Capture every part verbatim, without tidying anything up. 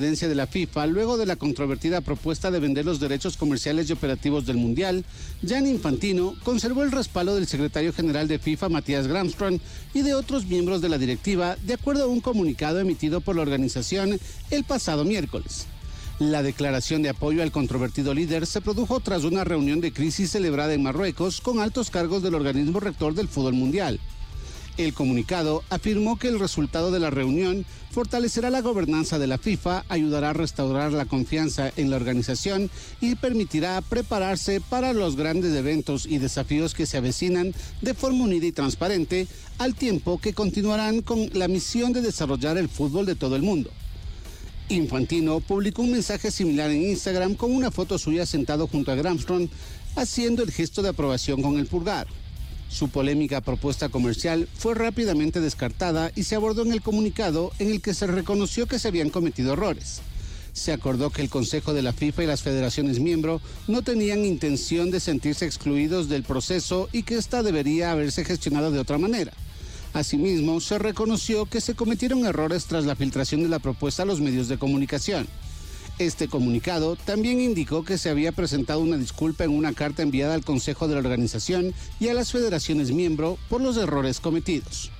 de la FIFA, luego de la controvertida propuesta de vender los derechos comerciales y operativos del Mundial, Gianni Infantino conservó el respaldo del secretario general de FIFA, Mathias Gramström, y de otros miembros de la directiva, de acuerdo a un comunicado emitido por la organización el pasado miércoles. La declaración de apoyo al controvertido líder se produjo tras una reunión de crisis celebrada en Marruecos con altos cargos del organismo rector del fútbol mundial. El comunicado afirmó que el resultado de la reunión fortalecerá la gobernanza de la FIFA, ayudará a restaurar la confianza en la organización y permitirá prepararse para los grandes eventos y desafíos que se avecinan de forma unida y transparente, al tiempo que continuarán con la misión de desarrollar el fútbol de todo el mundo. Infantino publicó un mensaje similar en Instagram con una foto suya sentado junto a Gramström, haciendo el gesto de aprobación con el pulgar. Su polémica propuesta comercial fue rápidamente descartada y se abordó en el comunicado en el que se reconoció que se habían cometido errores. Se acordó que el Consejo de la FIFA y las federaciones miembro no tenían intención de sentirse excluidos del proceso y que ésta debería haberse gestionado de otra manera. Asimismo, se reconoció que se cometieron errores tras la filtración de la propuesta a los medios de comunicación. Este comunicado también indicó que se había presentado una disculpa en una carta enviada al Consejo de la organización y a las federaciones miembro por los errores cometidos.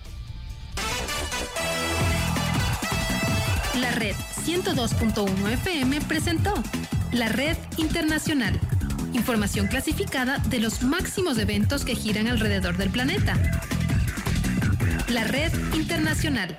La Red ciento dos punto uno F M presentó La Red Internacional. Información clasificada de los máximos eventos que giran alrededor del planeta. La Red Internacional.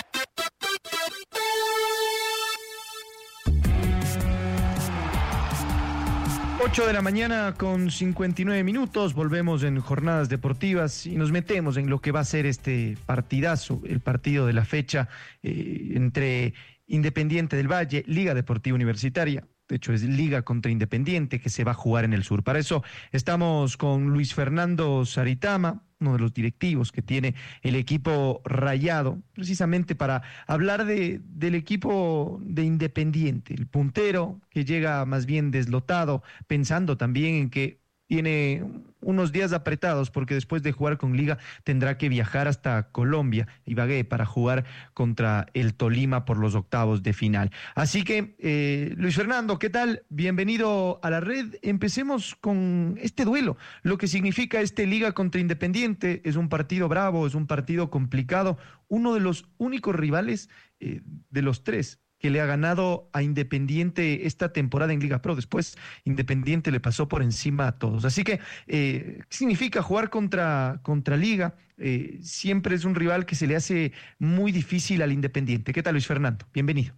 ocho de la mañana con cincuenta y nueve minutos, volvemos en jornadas deportivas y nos metemos en lo que va a ser este partidazo, el partido de la fecha eh, entre Independiente del Valle, Liga Deportiva Universitaria. De hecho, es Liga contra Independiente que se va a jugar en el sur. Para eso estamos con Luis Fernando Saritama, uno de los directivos que tiene el equipo rayado, precisamente para hablar de, del equipo de Independiente, el puntero que llega más bien deslotado, pensando también en que tiene unos días apretados porque después de jugar con Liga tendrá que viajar hasta Colombia, Ibagué, para jugar contra el Tolima por los octavos de final. Así que, eh, Luis Fernando, ¿qué tal? Bienvenido a la red. Empecemos con este duelo, lo que significa este Liga contra Independiente. Es un partido bravo, es un partido complicado, uno de los únicos rivales eh, de los tres que le ha ganado a Independiente esta temporada en Liga Pro. Después Independiente le pasó por encima a todos. Así que, eh, ¿qué significa jugar contra, contra Liga? Eh, siempre es un rival que se le hace muy difícil al Independiente. ¿Qué tal, Luis Fernando? Bienvenido.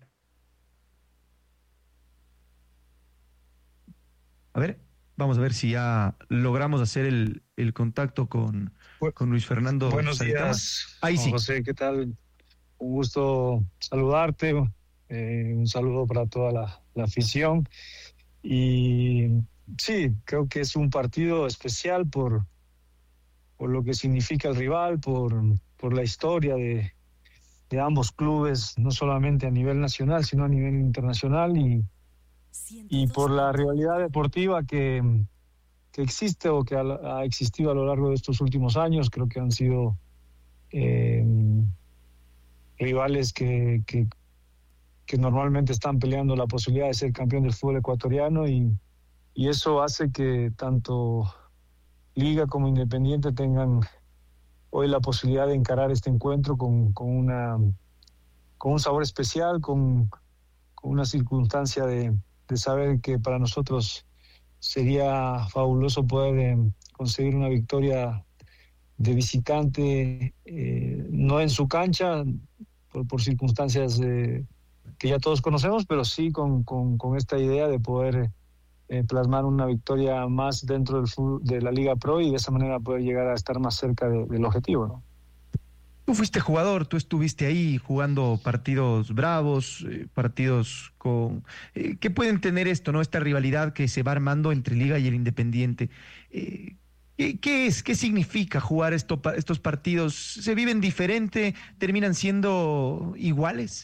A ver, vamos a ver si ya logramos hacer el, el contacto con, con Luis Fernando. Buenos días, Ahí sí. José, ¿qué tal? Un gusto saludarte. Eh, un saludo para toda la, la afición. Y sí, creo que es un partido especial por, por lo que significa el rival, por, por la historia de, de ambos clubes, no solamente a nivel nacional, sino a nivel internacional, y, y por la rivalidad deportiva que, que existe o que ha, ha existido a lo largo de estos últimos años. Creo que han sido eh, rivales que... que que normalmente están peleando la posibilidad de ser campeón del fútbol ecuatoriano, y, y eso hace que tanto Liga como Independiente tengan hoy la posibilidad de encarar este encuentro con, con, una, con un sabor especial, con, con una circunstancia de, de saber que para nosotros sería fabuloso poder eh, conseguir una victoria de visitante, eh, no en su cancha, por, por circunstancias de que ya todos conocemos, pero sí con, con, con esta idea de poder eh, plasmar una victoria más dentro del fútbol, de la Liga Pro, y de esa manera poder llegar a estar más cerca de, del objetivo, ¿no? Tú fuiste jugador, tú estuviste ahí jugando partidos bravos, eh, partidos con eh, que pueden tener esto, ¿no? Esta rivalidad que se va armando entre Liga y el Independiente. Eh, ¿qué, ¿Qué es? ¿Qué significa jugar esto, estos partidos? ¿Se viven diferente? ¿Terminan siendo iguales?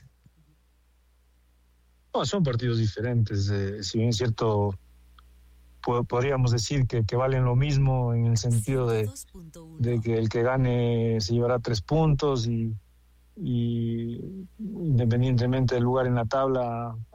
No, son partidos diferentes. Eh, si bien es cierto, po- podríamos decir que, que valen lo mismo en el sentido de, de que el que gane se llevará tres puntos y, y independientemente del lugar en la tabla,